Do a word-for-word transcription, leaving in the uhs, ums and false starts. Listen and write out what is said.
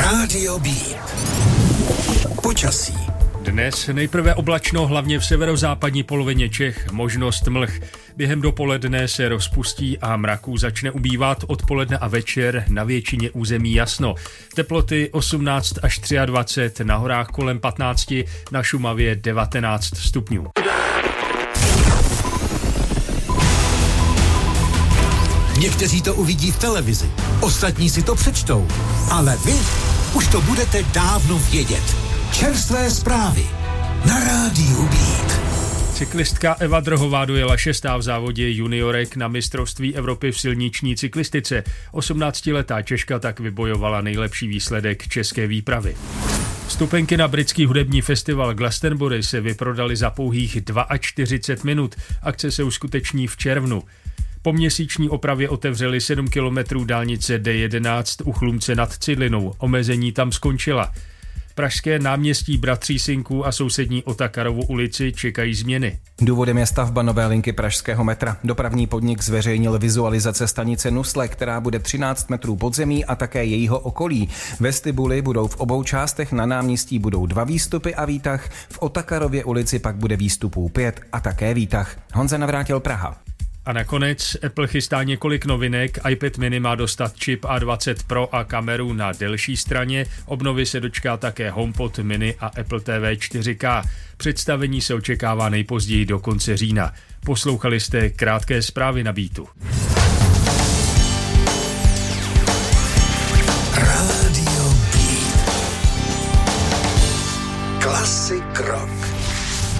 Rádio Beat. Počasí. Dnes nejprve oblačno, hlavně v severozápadní polovině Čech, možnost mlh. Během dopoledne se rozpustí a mraků začne ubývat, odpoledne a večer na většině území jasno. Teploty osmnáct až dvacet tři, na horách kolem patnáct, na Šumavě devatenáct stupňů. Někteří to uvidí v televizi, ostatní si to přečtou, ale vy už to budete dávno vědět. Čerstvé zprávy na Rádiu Beat. Cyklistka Eva Drhová dojela šestá v závodě juniorek na mistrovství Evropy v silniční cyklistice. osmnáctiletá Češka tak vybojovala nejlepší výsledek české výpravy. Vstupenky na britský hudební festival Glastonbury se vyprodaly za pouhých čtyřicet dva minut. Akce se uskuteční v červnu. Po měsíční opravě otevřeli sedm kilometrů dálnice D jedenáct u Chlumce nad Cidlinou. Omezení tam skončila. Pražské náměstí Bratří Synků a sousední Otakarovu ulici čekají změny. Důvodem je stavba nové linky pražského metra. Dopravní podnik zveřejnil vizualizace stanice Nusle, která bude třináct metrů pod zemí a také jejího okolí. Vestibuly budou v obou částech, na náměstí budou dva výstupy a výtah, v Otakarově ulici pak bude výstupů pět a také výtah. Honza Navrátil, Praha. A nakonec Apple chystá několik novinek. iPad mini má dostat čip A dvacet Pro a kameru na delší straně. Obnovy se dočká také HomePod mini a Apple T V čtyři ká. Představení se očekává nejpozději do konce října. Poslouchali jste krátké zprávy na Beatu. Rádio Beat. Klasika.